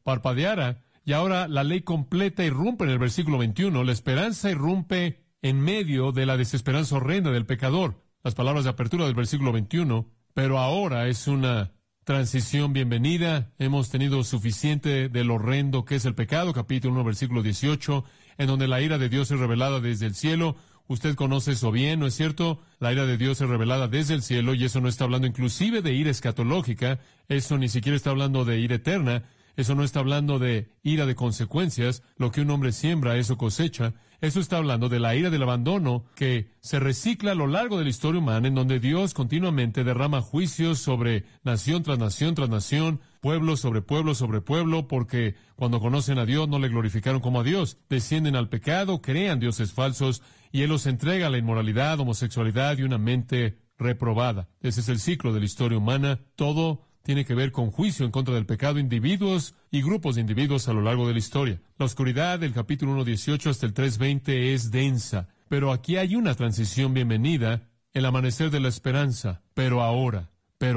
parpadeara, y ahora la ley completa irrumpe en el versículo 21. La esperanza irrumpe en medio de la desesperanza horrenda del pecador. Las palabras de apertura del versículo 21. Pero ahora es una transición bienvenida. Hemos tenido suficiente del horrendo que es el pecado. Capítulo 1, versículo 18, en donde la ira de Dios es revelada desde el cielo. Usted conoce eso bien, ¿no es cierto? La ira de Dios es revelada desde el cielo, y eso no está hablando inclusive de ira escatológica. Eso ni siquiera está hablando de ira eterna. Eso no está hablando de ira de consecuencias. Lo que un hombre siembra, eso cosecha. Eso está hablando de la ira del abandono que se recicla a lo largo de la historia humana, en donde Dios continuamente derrama juicios sobre nación tras nación tras nación, pueblo sobre pueblo sobre pueblo, porque cuando conocen a Dios no le glorificaron como a Dios. Descienden al pecado, crean dioses falsos, y Él los entrega a la inmoralidad, homosexualidad y una mente reprobada. Ese es el ciclo de la historia humana. Todo tiene que ver con juicio en contra del pecado, individuos y grupos de individuos a lo largo de la historia. La oscuridad del capítulo 1:18 hasta el 3:20 es densa, pero aquí hay una transición bienvenida, el amanecer de la esperanza. Pero ahora,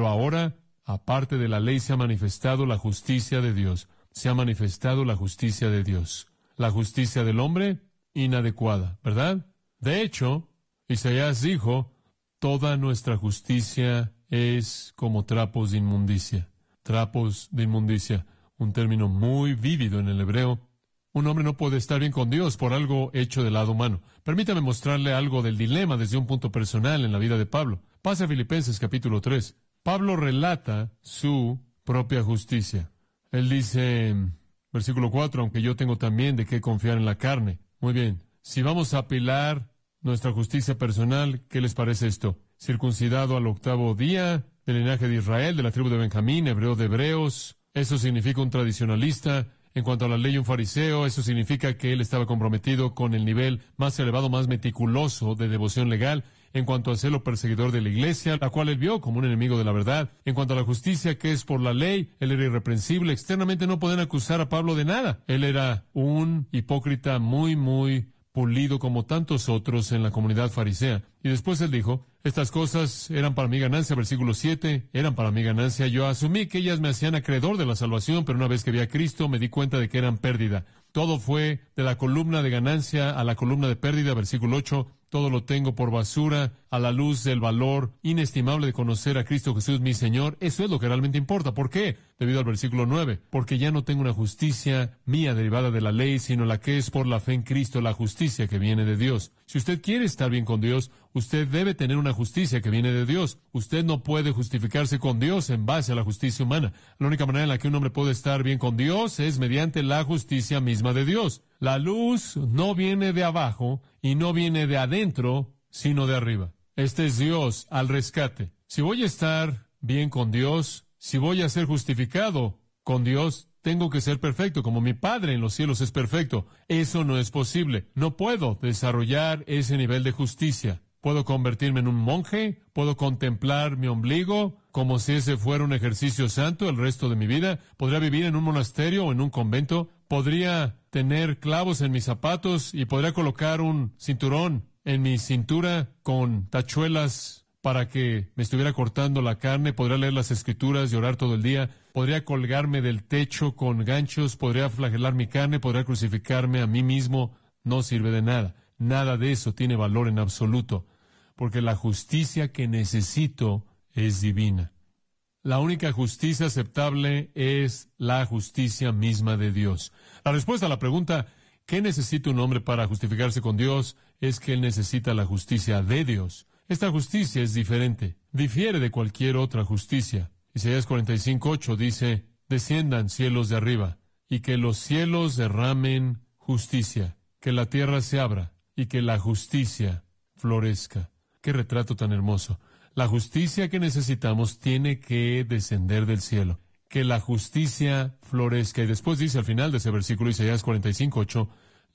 aparte de la ley se ha manifestado la justicia de Dios. Se ha manifestado la justicia de Dios. La justicia del hombre, inadecuada, ¿verdad? De hecho, Isaías dijo, toda nuestra justicia es como trapos de inmundicia. Trapos de inmundicia, un término muy vívido en el hebreo. Un hombre no puede estar bien con Dios por algo hecho del lado humano. Permítame mostrarle algo del dilema desde un punto personal en la vida de Pablo. Pasa a Filipenses capítulo 3. Pablo relata su propia justicia. Él dice, versículo 4, aunque yo tengo también de qué confiar en la carne. Muy bien, si vamos a apilar nuestra justicia personal, ¿qué les parece esto? Circuncidado al 8º día, del linaje de Israel, de la tribu de Benjamín, hebreo de hebreos. Eso significa un tradicionalista. En cuanto a la ley, un fariseo. Eso significa que él estaba comprometido con el nivel más elevado, más meticuloso de devoción legal. En cuanto al celo perseguidor de la iglesia, la cual él vio como un enemigo de la verdad. En cuanto a la justicia que es por la ley, él era irreprensible. Externamente no podían acusar a Pablo de nada. Él era un hipócrita muy pulido como tantos otros en la comunidad farisea. Y después él dijo, estas cosas eran para mi ganancia, versículo 7, eran para mi ganancia. Yo asumí que ellas me hacían acreedor de la salvación, pero una vez que vi a Cristo me di cuenta de que eran pérdida. Todo fue de la columna de ganancia a la columna de pérdida, versículo 8. Todo lo tengo por basura a la luz del valor inestimable de conocer a Cristo Jesús mi Señor. Eso es lo que realmente importa. ¿Por qué? Debido al versículo 9. Porque ya no tengo una justicia mía derivada de la ley, sino la que es por la fe en Cristo, la justicia que viene de Dios. Si usted quiere estar bien con Dios, usted debe tener una justicia que viene de Dios. Usted no puede justificarse con Dios en base a la justicia humana. La única manera en la que un hombre puede estar bien con Dios es mediante la justicia misma de Dios. La luz no viene de abajo y no viene de adentro, sino de arriba. Este es Dios al rescate. Si voy a estar bien con Dios, si voy a ser justificado con Dios, tengo que ser perfecto, como mi Padre en los cielos es perfecto. Eso no es posible. No puedo desarrollar ese nivel de justicia. Puedo convertirme en un monje, puedo contemplar mi ombligo como si ese fuera un ejercicio santo el resto de mi vida. Podría vivir en un monasterio o en un convento. Podría tener clavos en mis zapatos y podría colocar un cinturón en mi cintura con tachuelas para que me estuviera cortando la carne. Podría leer las Escrituras y orar todo el día. Podría colgarme del techo con ganchos. Podría flagelar mi carne. Podría crucificarme a mí mismo. No sirve de nada. Nada de eso tiene valor en absoluto, porque la justicia que necesito es divina. La única justicia aceptable es la justicia misma de Dios. La respuesta a la pregunta, ¿qué necesita un hombre para justificarse con Dios? Es que él necesita la justicia de Dios. Esta justicia es diferente, difiere de cualquier otra justicia. Isaías 45:8 dice, desciendan cielos de arriba, y que los cielos derramen justicia, que la tierra se abra, y que la justicia florezca. ¡Qué retrato tan hermoso! La justicia que necesitamos tiene que descender del cielo. Que la justicia florezca. Y después dice al final de ese versículo, Isaías 45:8,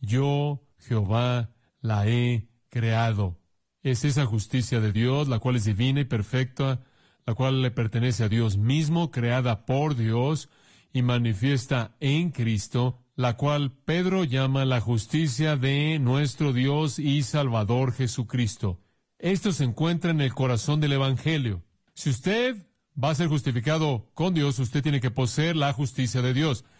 yo, Jehová, la he creado. Es esa justicia de Dios, la cual es divina y perfecta, la cual le pertenece a Dios mismo, creada por Dios y manifiesta en Cristo, la cual Pedro llama la justicia de nuestro Dios y Salvador Jesucristo. Esto se encuentra en el corazón del Evangelio. Si usted va a ser justificado con Dios, usted tiene que poseer la justicia de Dios.